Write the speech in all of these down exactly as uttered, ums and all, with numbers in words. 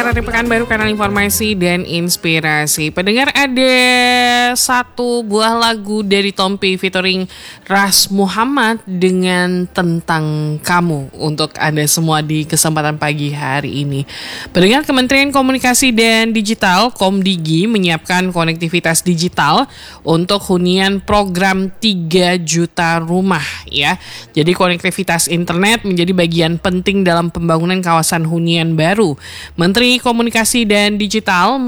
Radio Pekanbaru, kanal informasi dan inspirasi. Pendengar, ada satu buah lagu dari Tompi featuring Ras Muhammad dengan Tentang Kamu untuk Anda semua di kesempatan pagi hari ini. Pendengar, Kementerian Komunikasi dan Digital Komdigi menyiapkan konektivitas digital untuk hunian program tiga juta rumah ya. Jadi konektivitas internet menjadi bagian penting dalam pembangunan kawasan hunian baru. Menteri Komunikasi dan Digital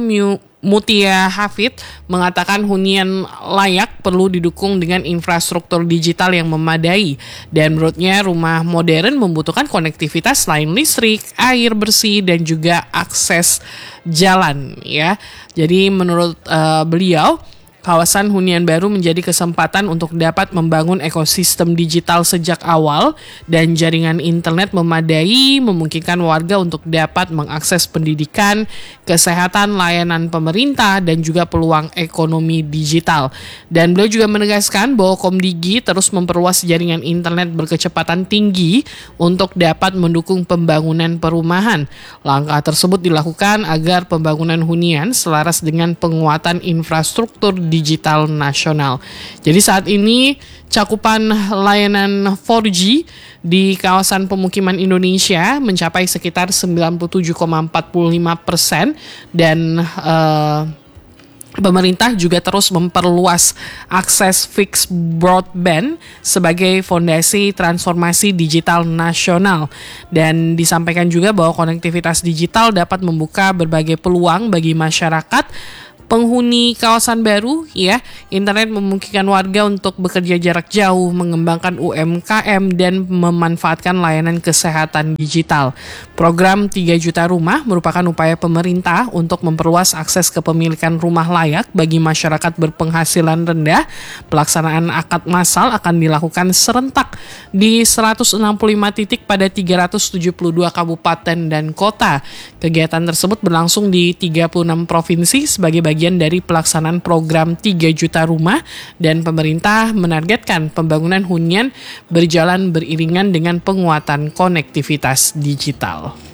Mutia Hafid mengatakan hunian layak perlu didukung dengan infrastruktur digital yang memadai, dan menurutnya rumah modern membutuhkan konektivitas selain listrik, air bersih, dan juga akses jalan ya. Jadi menurut uh, beliau, kawasan hunian baru menjadi kesempatan untuk dapat membangun ekosistem digital sejak awal dan jaringan internet memadai memungkinkan warga untuk dapat mengakses pendidikan, kesehatan, layanan pemerintah, dan juga peluang ekonomi digital. Dan beliau juga menegaskan bahwa Komdigi terus memperluas jaringan internet berkecepatan tinggi untuk dapat mendukung pembangunan perumahan. Langkah tersebut dilakukan agar pembangunan hunian selaras dengan penguatan infrastruktur digital nasional. Jadi saat ini cakupan layanan empat G di kawasan pemukiman Indonesia mencapai sekitar sembilan puluh tujuh koma empat lima persen dan uh, pemerintah juga terus memperluas akses fixed broadband sebagai fondasi transformasi digital nasional. Dan disampaikan juga bahwa konektivitas digital dapat membuka berbagai peluang bagi masyarakat penghuni kawasan baru ya. Internet memungkinkan warga untuk bekerja jarak jauh, mengembangkan U M K M, dan memanfaatkan layanan kesehatan digital. Program tiga juta rumah merupakan upaya pemerintah untuk memperluas akses kepemilikan rumah layak bagi masyarakat berpenghasilan rendah. Pelaksanaan akad massal akan dilakukan serentak di seratus enam puluh lima titik pada tiga ratus tujuh puluh dua kabupaten dan kota. Kegiatan tersebut berlangsung di tiga puluh enam provinsi sebagai bagian dari pelaksanaan program tiga juta rumah, dan pemerintah menargetkan pembangunan hunian berjalan beriringan dengan penguatan konektivitas digital.